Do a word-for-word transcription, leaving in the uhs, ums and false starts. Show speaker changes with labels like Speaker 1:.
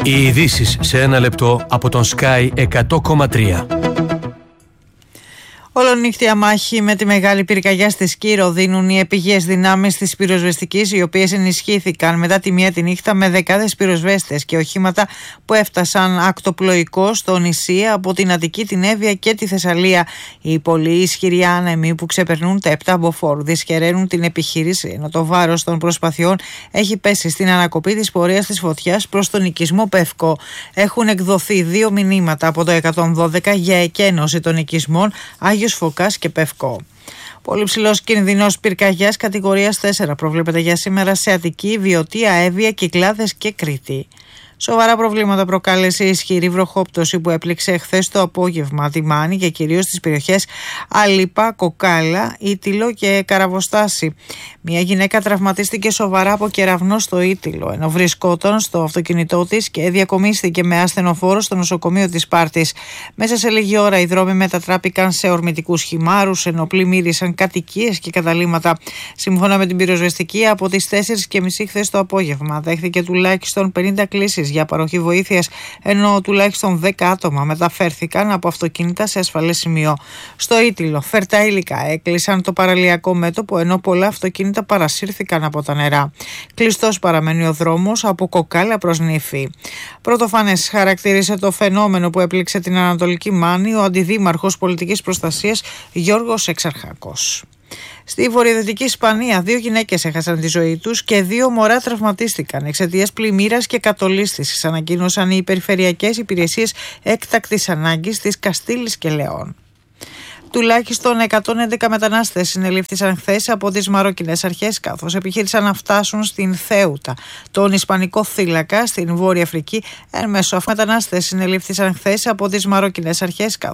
Speaker 1: Οι ειδήσεις σε ένα λεπτό από τον Sky εκατό κόμμα τρία.
Speaker 2: Ολονύχτια μάχη με τη μεγάλη πυρκαγιά στη Σκύρο δίνουν οι επιγείες δυνάμεις της πυροσβεστικής, οι οποίες ενισχύθηκαν μετά τη μία τη νύχτα με δεκάδες πυροσβέστες και οχήματα που έφτασαν ακτοπλοϊκώς στο νησί από την Αττική, την Εύβοια και τη Θεσσαλία. Οι πολύ ισχυροί άνεμοι που ξεπερνούν τα επτά μποφόρ δυσχεραίνουν την επιχείρηση, ενώ το βάρος των προσπαθειών έχει πέσει στην ανακοπή της πορείας της φωτιάς προς τον οικισμό Πεύκο. Έχουν εκδοθεί δύο μηνύματα από το εκατόν δώδεκα για εκένωση των οικισμών Άγιος Φωκάς και Πευκό. Πολύ ψηλός κινδυνός πυρκαγιάς κατηγορίας τέσσερα προβλέπεται για σήμερα σε Αττική, Βιωτία, Εύβοια, Κυκλάδες και Κρήτη. Σοβαρά προβλήματα προκάλεσε η ισχυρή βροχόπτωση που έπληξε χθες το απόγευμα τη Μάνη και κυρίως στις περιοχές Αλίπα, Κοκάλα, Ήτυλο και Καραβοστάση. Μια γυναίκα τραυματίστηκε σοβαρά από κεραυνό στο Ήτυλο, ενώ βρισκόταν στο αυτοκίνητό της και διακομίστηκε με ασθενοφόρο στο νοσοκομείο της Σπάρτης. Μέσα σε λίγη ώρα οι δρόμοι μετατράπηκαν σε ορμητικούς χυμάρους, ενώ πλημμύρισαν κατοικίες και καταλύματα. Σύμφωνα με την πυροσβεστική, από τις τέσσερις και μισή χθες το απόγευμα δέχθηκε τουλάχιστον πενήντα κλήσεις για παροχή βοήθειας, ενώ τουλάχιστον δέκα άτομα μεταφέρθηκαν από αυτοκίνητα σε ασφαλές σημείο. Στο Ήτυλο, φερτά υλικά έκλεισαν το παραλιακό μέτωπο, ενώ πολλά αυτοκίνητα παρασύρθηκαν από τα νερά. Κλειστός παραμένει ο δρόμος από Κοκάλα προς Νύφη. Πρωτοφανές χαρακτήρισε το φαινόμενο που έπληξε την Ανατολική Μάνη ο αντιδήμαρχος πολιτικής προστασίας Γιώργος Εξαρχάκος. Στη βορειοδυτική Ισπανία, δύο γυναίκες έχασαν τη ζωή τους και δύο μωρά τραυματίστηκαν εξαιτίας πλημμύρας και κατολίσθησης, ανακοίνωσαν οι περιφερειακές υπηρεσίες έκτακτης ανάγκης της Καστήλης και Λεών. Τουλάχιστον εκατόν έντεκα μετανάστες συνελήφθησαν χθες από τις Μαρόκινες αρχές, καθώς επιχείρησαν να φτάσουν στην Θέουτα, τον Ισπανικό θύλακα στην Βόρεια Αφρική. Εν μέσω μετανάστες συνελήφθησαν χθες από τις Μαρόκινες αρχές.